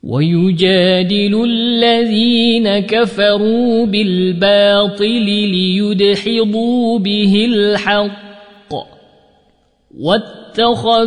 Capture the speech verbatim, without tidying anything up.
ويجادل الذين كفروا بالباطل ليدحضوا به الحق واتخذوا